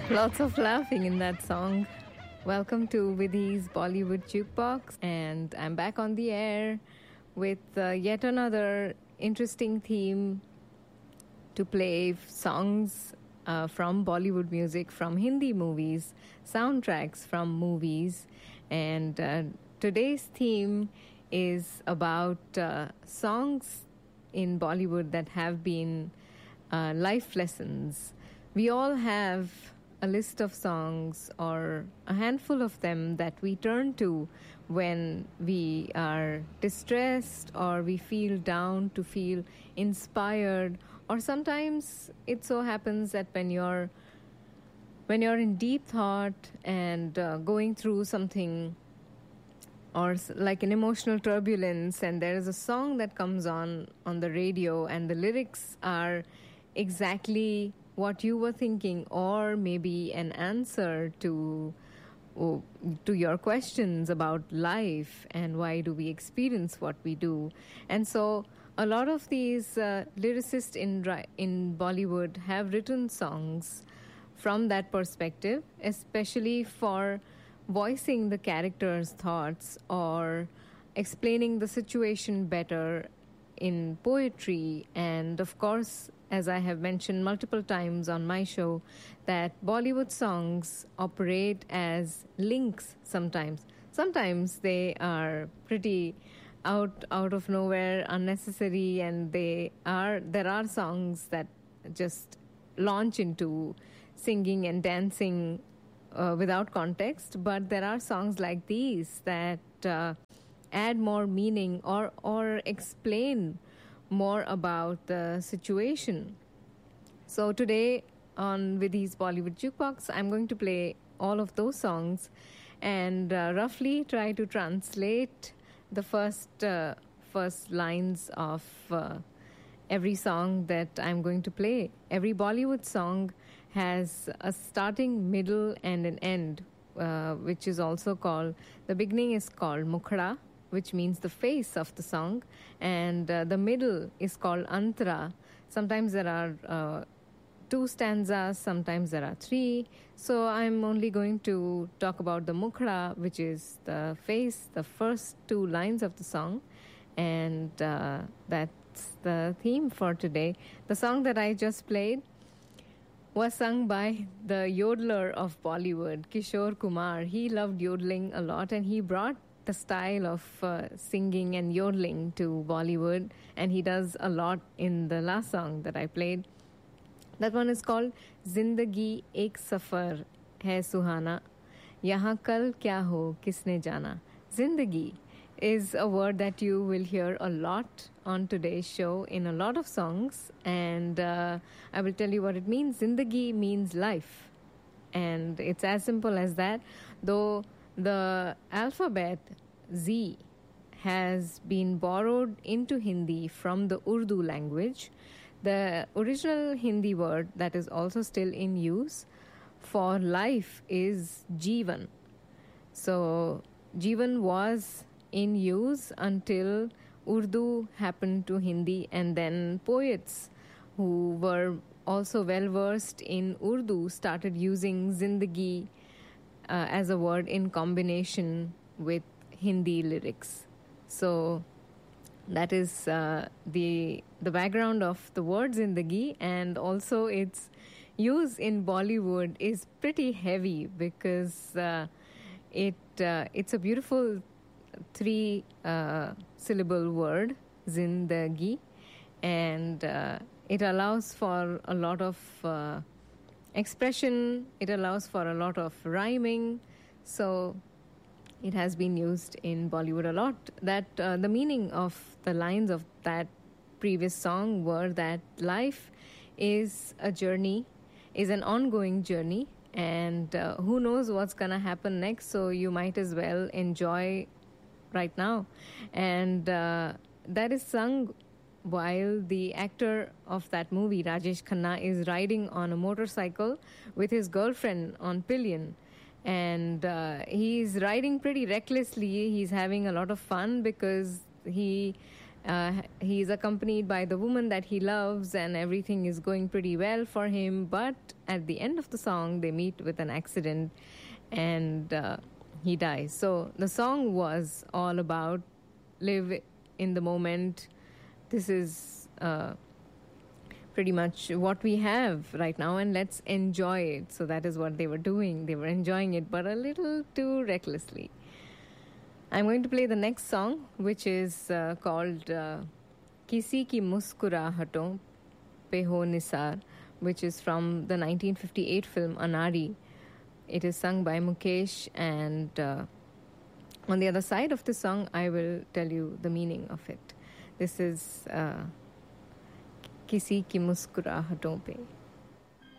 Lots of laughing in that song. Welcome to Vidhi's Bollywood Jukebox, and I'm back on the air with yet another interesting theme to play songs from Bollywood music, from Hindi movies, soundtracks from movies. And today's theme is about songs in Bollywood that have been life lessons. We all have a list of songs or a handful of them that we turn to when we are distressed or we feel down, to feel inspired, or sometimes it so happens that when you're in deep thought and going through something or like an emotional turbulence, and there is a song that comes on the radio and the lyrics are exactly what you were thinking, or maybe an answer to your questions about life and why do we experience what we do. And so a lot of these lyricists in Bollywood have written songs from that perspective, especially for voicing the character's thoughts or explaining the situation better in poetry. And of course, as I have mentioned multiple times on my show, that Bollywood songs operate as links sometimes. Sometimes they are pretty out of nowhere, unnecessary, and there are songs that just launch into singing and dancing without context. But there are songs like these that add more meaning or explain more about the situation. So today on Vidhi's Bollywood Jukebox, I'm going to play all of those songs and roughly try to translate the first lines of every song that I'm going to play. Every Bollywood song has a starting, middle, and an end, which is also called, the beginning is called Mukhda, which means the face of the song, and the middle is called Antara. Sometimes there are 2 stanzas, sometimes there are 3. So I'm only going to talk about the Mukhda, which is the face, the first 2 lines of the song, and that's the theme for today. The song that I just played was sung by the yodeler of Bollywood, Kishore Kumar. He loved yodeling a lot, and he brought the style of singing and yodeling to Bollywood, and he does a lot in the last song that I played. That one is called Zindagi Ek Safar Hai Suhana, Yahan Kal Kya Ho Kisne Jana. Zindagi is a word that you will hear a lot on today's show in a lot of songs, and I will tell you what it means. Zindagi means life, and it's as simple as that. Though the alphabet Z has been borrowed into Hindi from the Urdu language, the original Hindi word that is also still in use for life is Jeevan. So Jeevan was in use until Urdu happened to Hindi, and then poets who were also well versed in Urdu started using Zindagi as a word in combination with Hindi lyrics. So that is the background of the word Zindagi, and also its use in Bollywood is pretty heavy because it's a beautiful 3 syllable word, Zindagi, and it allows for a lot of expression, it allows for a lot of rhyming, so it has been used in Bollywood a lot. That the meaning of the lines of that previous song were that life is a journey, is an ongoing journey, and who knows what's gonna happen next, so you might as well enjoy right now. And that is sung while the actor of that movie, Rajesh Khanna, is riding on a motorcycle with his girlfriend on pillion. And he's riding pretty recklessly. He's having a lot of fun because he He's accompanied by the woman that he loves, and everything is going pretty well for him. But at the end of the song, they meet with an accident and he dies. So the song was all about live in the moment. This is pretty much what we have right now, and let's enjoy it. So that is what they were doing. They were enjoying it, but a little too recklessly. I'm going to play the next song, which is called Kisi Ki Muskurahaton Pe Ho Nisar, which is from the 1958 film Anari. It is sung by Mukesh, and on the other side of the song, I will tell you the meaning of it. This is Kisi Ki Muskurahaton Pe.